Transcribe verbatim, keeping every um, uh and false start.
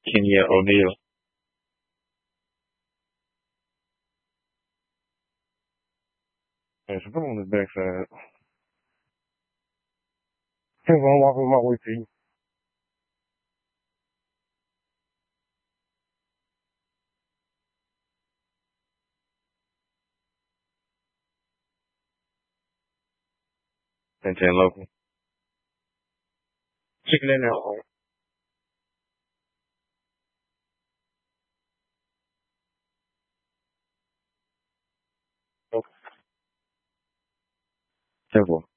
Kenya O'Neal. Yeah, so come on this backside. I'm gonna walk on my way to you. ten ten local. Chicken in there. Okay. Simple.